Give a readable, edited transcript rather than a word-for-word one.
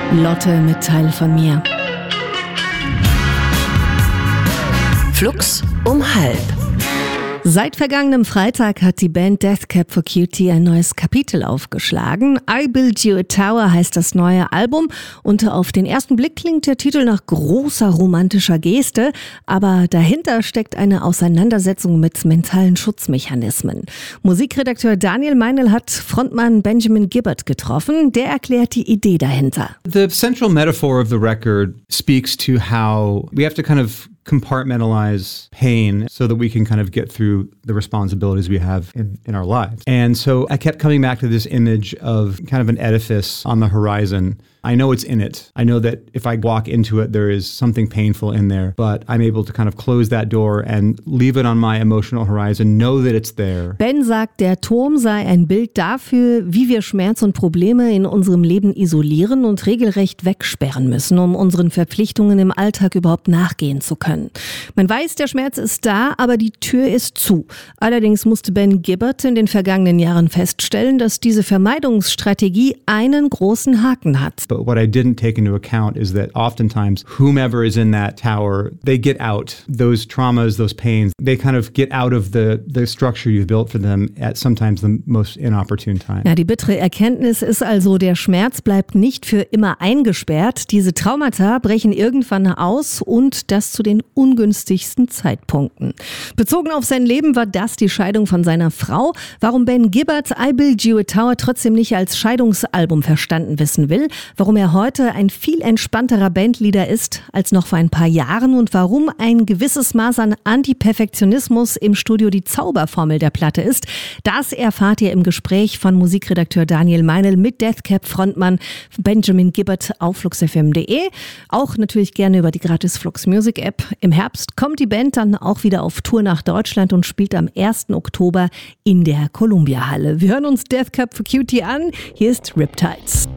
Lotte mit Teil von mir. Flux um halb. Seit vergangenem Freitag hat die Band Death Cab for Cutie ein neues Kapitel aufgeschlagen. I Build You a Tower heißt das neue Album und auf den ersten Blick klingt der Titel nach großer romantischer Geste, aber dahinter steckt eine Auseinandersetzung mit mentalen Schutzmechanismen. Musikredakteur Daniel Meinl hat Frontmann Benjamin Gibbard getroffen, der erklärt die Idee dahinter. The central metaphor of the record speaks to how we have to kind of compartmentalize pain so that we can kind of get through the responsibilities we have in our lives. And so I kept coming back to this image of kind of an edifice on the horizon. I know it's in it. I know that if I walk into it, there is something painful in there, but I'm able to kind of close that door and leave it on my emotional horizon, know that it's there. Ben sagt, der Turm sei ein Bild dafür, wie wir Schmerz und Probleme in unserem Leben isolieren und regelrecht wegsperren müssen, um unseren Verpflichtungen im Alltag überhaupt nachgehen zu können. Man weiß, der Schmerz ist da, aber die Tür ist zu. Allerdings musste Ben Gibbard in den vergangenen Jahren feststellen, dass diese Vermeidungsstrategie einen großen Haken hat. But what I didn't take into account is that oftentimes whomever is in that tower, they get out. Those traumas, those pains, they kind of get out of the structure you've built for them at sometimes the most inopportune time. Ja, die bittere Erkenntnis ist also, der Schmerz bleibt nicht für immer eingesperrt. Diese Traumata brechen irgendwann aus und das zu den ungünstigsten Zeitpunkten. Bezogen auf sein Leben war das die Scheidung von seiner Frau. Warum Ben Gibbard I Build You a Tower trotzdem nicht als Scheidungsalbum verstanden wissen will, warum er heute ein viel entspannterer Bandleader ist als noch vor ein paar Jahren und warum ein gewisses Maß an Antiperfektionismus im Studio die Zauberformel der Platte ist, das erfahrt ihr im Gespräch von Musikredakteur Daniel Meinl mit Death Cab Frontmann Benjamin Gibbard auf fluxfm.de. Auch natürlich gerne über die gratis Flux Music App. Im Herbst kommt die Band dann auch wieder auf Tour nach Deutschland und spielt am 1. Oktober in der Columbia Halle. Wir hören uns Death Cab for Cutie an. Hier ist Riptides.